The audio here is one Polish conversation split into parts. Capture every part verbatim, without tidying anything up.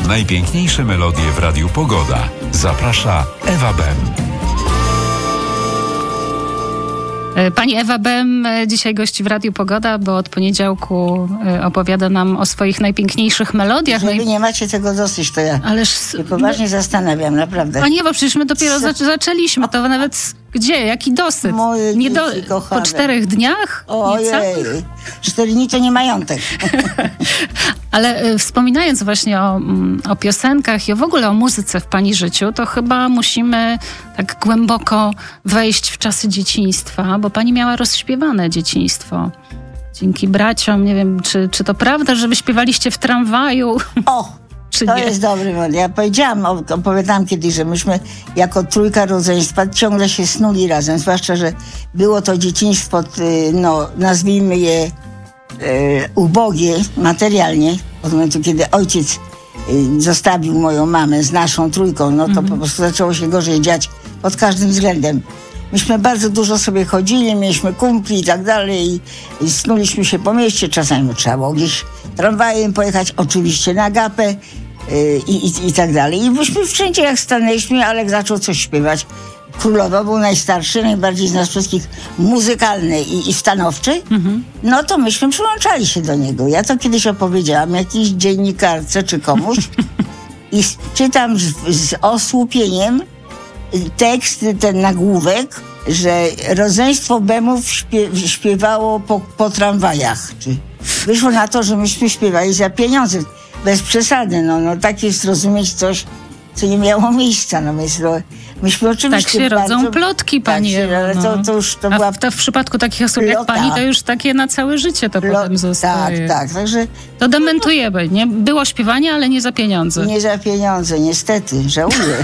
Najpiękniejsze melodie w Radiu Pogoda. Zaprasza Ewa Bem. Pani Ewa Bem dzisiaj gości w Radiu Pogoda, bo od poniedziałku opowiada nam o swoich najpiękniejszych melodiach. Jeżeli nie macie tego dosyć, to ja Ależ się poważnie no, zastanawiam, naprawdę. Pani Ewa, przecież my dopiero zac- zaczęliśmy, to nawet gdzie? Jaki dosyć? Moje nie do, kochane. Po czterech dniach? Ojej, cztery dni to nie majątek. Ale y, wspominając właśnie o, o piosenkach i w ogóle o muzyce w pani życiu, to chyba musimy tak głęboko wejść w czasy dzieciństwa, bo pani miała rozśpiewane dzieciństwo. Dzięki braciom, nie wiem, czy, czy to prawda, że wy śpiewaliście w tramwaju? O! Czy to nie? jest dobry moment. Ja powiedziałam, opowiadałam kiedyś, że myśmy jako trójka rodzeństwa ciągle się snuli razem, zwłaszcza, że było to dzieciństwo, no nazwijmy je e, ubogie materialnie, od momentu, kiedy ojciec e, zostawił moją mamę z naszą trójką, no to mm-hmm. po prostu zaczęło się gorzej dziać pod każdym względem. Myśmy bardzo dużo sobie chodzili, mieliśmy kumpli i tak dalej i, i snuliśmy się po mieście, czasami trzeba było gdzieś tramwajem pojechać, oczywiście na gapę yy, i, i, i tak dalej. I myśmy wszędzie jak stanęliśmy, Alek zaczął coś śpiewać. Królowa był najstarszy, najbardziej z nas wszystkich muzykalny i, i stanowczy, mm-hmm. no to myśmy przyłączali się do niego. Ja to kiedyś opowiedziałam jakiejś dziennikarce czy komuś i czytam z, z osłupieniem tekst, ten nagłówek, że rodzeństwo Bemów śpiew, śpiewało po, po tramwajach. Czy wyszło na to, że myśmy śpiewali za pieniądze. Bez przesady, no, no tak jest rozumieć coś, co nie miało miejsca. No, myśmy, myśmy oczywiście tak się bardzo, rodzą plotki, pani tak się, ale no. to, to już to A była w, to w przypadku takich osób plota. jak pani, to już takie na całe życie to Plot, potem zostaje. Tak, tak. Także, to dementujemy, nie? Było śpiewanie, ale nie za pieniądze. Nie za pieniądze, niestety, żałuję.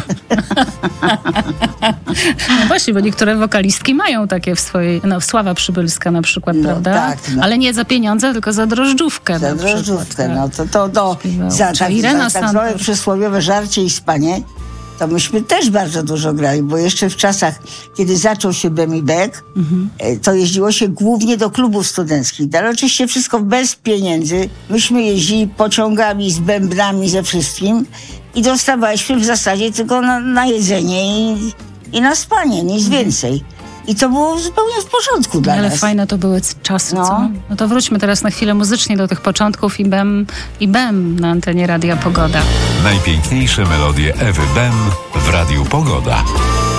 No właśnie, bo niektóre wokalistki mają takie w swojej, no Sława Przybylska na przykład, no, prawda? Tak, no. Ale nie za pieniądze, tylko za drożdżówkę. Za drożdżówkę, przykład, no to to, to za tak, Irena za, tak zwane przysłowiowe żarcie i spanie, to myśmy też bardzo dużo grali, bo jeszcze w czasach, kiedy zaczął się Bem i Bek, mhm. to jeździło się głównie do klubów studenckich, ale oczywiście wszystko bez pieniędzy. Myśmy jeździli pociągami z bębnami, ze wszystkim i dostawaliśmy w zasadzie tylko na, na jedzenie i, i na spanie, nic mhm. więcej. I to było zupełnie w porządku dla Ale nas. Ale fajne to były czasy, no. co? No to wróćmy teraz na chwilę muzycznie do tych początków i Bem, i Bem na antenie Radia Pogoda. Najpiękniejsze melodie Ewy Bem w Radiu Pogoda.